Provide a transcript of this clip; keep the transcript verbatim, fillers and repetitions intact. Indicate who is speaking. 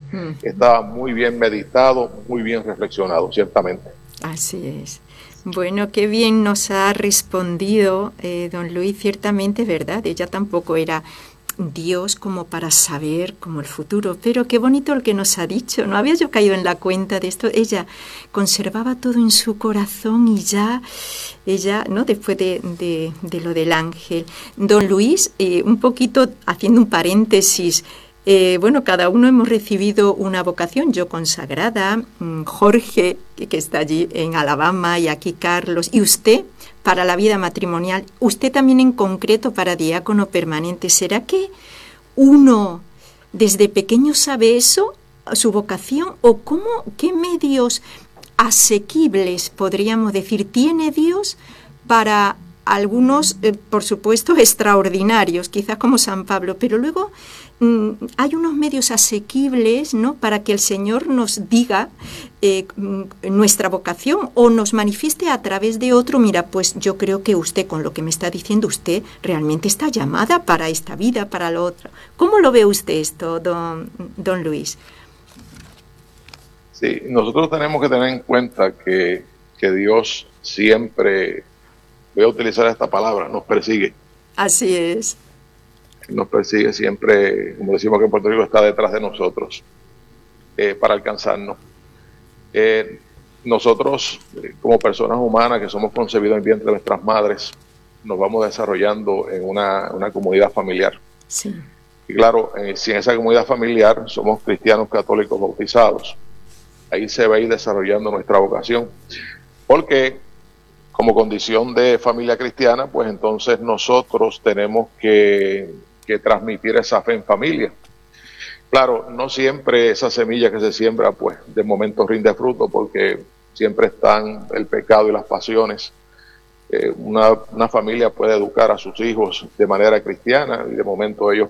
Speaker 1: Mm.
Speaker 2: Estaba muy bien meditado, muy bien reflexionado, ciertamente.
Speaker 1: Así es. Bueno, qué bien nos ha respondido eh, don Luis, ciertamente, ¿verdad? Ella tampoco era Dios como para saber como el futuro, pero qué bonito lo que nos ha dicho. No había yo caído en la cuenta de esto. Ella conservaba todo en su corazón y ya, ella, ¿no? Después de, de, de lo del ángel. Don Luis, eh, un poquito haciendo un paréntesis, Eh, bueno, cada uno hemos recibido una vocación, yo consagrada, Jorge, que, que está allí en Alabama, y aquí Carlos, y usted para la vida matrimonial, usted también en concreto para diácono permanente. ¿Será que uno desde pequeño sabe eso, su vocación, o cómo, qué medios asequibles, podríamos decir, tiene Dios para algunos, eh, por supuesto, extraordinarios, quizás como San Pablo, pero luego mm, hay unos medios asequibles, ¿no?, para que el Señor nos diga eh, nuestra vocación o nos manifieste a través de otro. Mira, pues yo creo que usted, con lo que me está diciendo, usted realmente está llamada para esta vida, para lo otro. ¿Cómo lo ve usted esto, don, don Luis?
Speaker 2: Sí, nosotros tenemos que tener en cuenta que, que Dios siempre, voy a utilizar esta palabra, nos persigue.
Speaker 1: Así es.
Speaker 2: Nos persigue siempre, como decimos que en Puerto Rico, está detrás de nosotros eh, para alcanzarnos. Eh, nosotros, eh, como personas humanas que somos concebidos en el vientre de nuestras madres, nos vamos desarrollando en una, una comunidad familiar.
Speaker 1: Sí.
Speaker 2: Y claro, eh, si en esa comunidad familiar somos cristianos católicos bautizados, ahí se va a ir desarrollando nuestra vocación, porque como condición de familia cristiana, pues entonces nosotros tenemos que, que transmitir esa fe en familia. Claro, no siempre esa semilla que se siembra, pues de momento rinde fruto, porque siempre están el pecado y las pasiones. Eh, una, una familia puede educar a sus hijos de manera cristiana y de momento ellos